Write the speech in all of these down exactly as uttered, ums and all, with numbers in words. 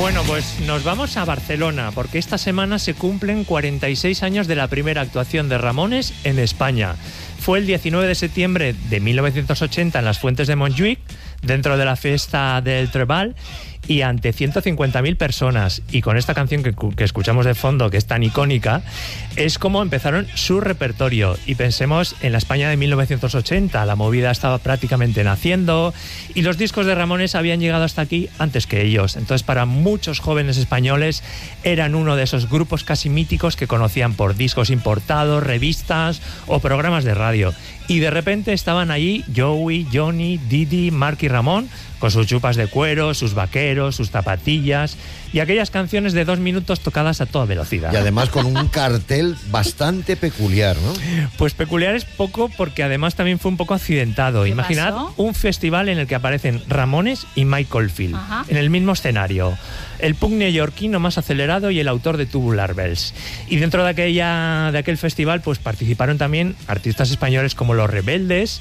Bueno, pues nos vamos a Barcelona, porque esta semana se cumplen cuarenta y seis años de la primera actuación de Ramones en España. Fue el diecinueve de septiembre de mil novecientos ochenta en las Fuentes de Montjuïc, dentro de la fiesta del Treball, y ante ciento cincuenta mil personas. Y con esta canción que, que escuchamos de fondo, que es tan icónica, es como empezaron su repertorio. Y pensemos en la España de mil novecientos ochenta, la movida estaba prácticamente naciendo y los discos de Ramones habían llegado hasta aquí antes que ellos. Entonces, para muchos jóvenes españoles eran uno de esos grupos casi míticos que conocían por discos importados, revistas o programas de radio. Y de repente estaban allí Joey, Johnny, Didi, Mark y Ramón, con sus chupas de cuero, sus vaqueros, sus zapatillas y aquellas canciones de dos minutos tocadas a toda velocidad. Y además con un cartel bastante peculiar, ¿no? Pues peculiar es poco, porque además también fue un poco accidentado. Imaginad pasó? un festival en el que aparecen Ramones y Michael Field, Ajá. en el mismo escenario. El punk neoyorquino más acelerado y el autor de Tubular Bells. Y dentro de aquella de aquel festival pues participaron también artistas españoles como Los Rebeldes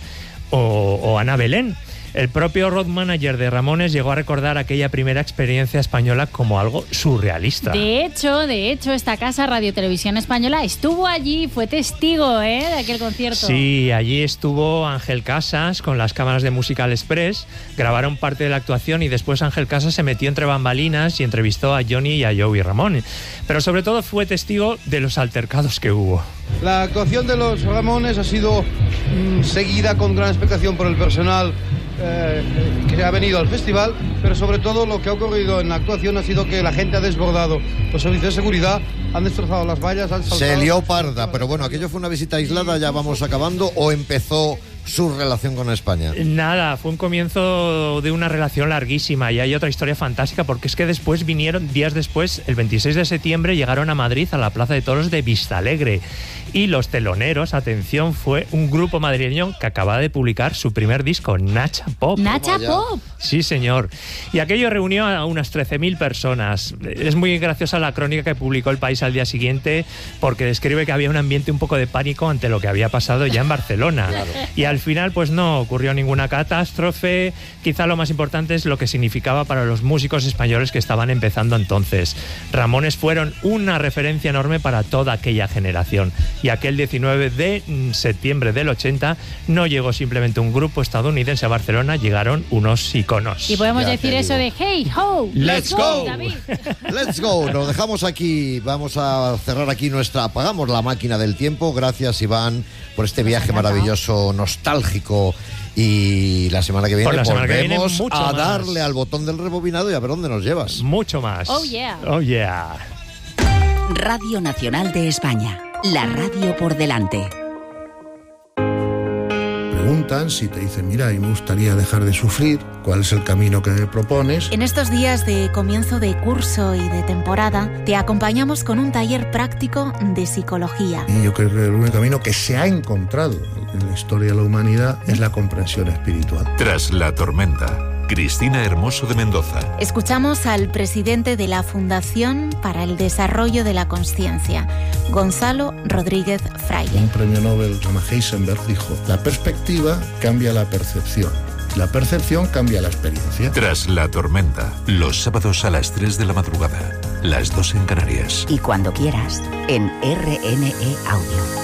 o, o Ana Belén. El propio road manager de Ramones llegó a recordar aquella primera experiencia española como algo surrealista. De hecho, de hecho, esta casa Radio Televisión Española estuvo allí, fue testigo, ¿eh?, de aquel concierto. Sí, allí estuvo Ángel Casas con las cámaras de Musical Express, grabaron parte de la actuación y después Ángel Casas se metió entre bambalinas y entrevistó a Johnny y a Joey Ramón. Pero sobre todo fue testigo de los altercados que hubo. La actuación de los Ramones ha sido mmm, seguida con gran expectación por el personal eh, que ha venido al festival, pero sobre todo lo que ha ocurrido en la actuación ha sido que la gente ha desbordado. Los servicios de seguridad han destrozado las vallas, han saltado... Se lió parda, pero bueno, aquello fue una visita aislada, ya vamos acabando, ¿o empezó su relación con España? Nada, fue un comienzo de una relación larguísima, y hay otra historia fantástica, porque es que después vinieron, días después, el veintiséis de septiembre, llegaron a Madrid, a la Plaza de Toros de Vistalegre, y los teloneros, atención, fue un grupo madrileño que acaba de publicar su primer disco, Nacha Pop. Nacha Pop. Sí, señor. Y aquello reunió a unas trece mil personas. Es muy graciosa la crónica que publicó El País al día siguiente, porque describe que había un ambiente un poco de pánico ante lo que había pasado ya en Barcelona. Claro. Y al final, pues no ocurrió ninguna catástrofe. Quizá lo más importante es lo que significaba para los músicos españoles que estaban empezando entonces. Ramones fueron una referencia enorme para toda aquella generación. Y aquel diecinueve de septiembre del ochenta no llegó simplemente un grupo estadounidense a Barcelona, llegaron unos iconos. Y podemos Ya decir te eso digo. de hey ho, Let's go, David. Let's go, nos dejamos aquí, vamos a cerrar aquí nuestra, apagamos la máquina del tiempo. Gracias, Iván, por este viaje maravilloso, nostálgico, y la semana que viene Por la semana que volvemos viene, mucho a más. darle al botón del rebobinado y a ver dónde nos llevas. Mucho más. Oh, yeah. Oh, yeah. Radio Nacional de España, la radio por delante. Preguntan, si te dicen, mira, y me gustaría dejar de sufrir, ¿cuál es el camino que me propones? En estos días de comienzo de curso y de temporada, te acompañamos con un taller práctico de psicología. Y yo creo que el único camino que se ha encontrado en la historia de la humanidad es la comprensión espiritual. Tras la tormenta, Cristina Hermoso de Mendoza. Escuchamos al presidente de la Fundación para el Desarrollo de la Consciencia, Gonzalo Rodríguez Fraile. Un premio Nobel, Thomas Heisenberg, dijo, la perspectiva cambia la percepción. La percepción cambia la experiencia. Tras la tormenta, los sábados a las tres de la madrugada, las dos en Canarias. Y cuando quieras, en R N E Audio.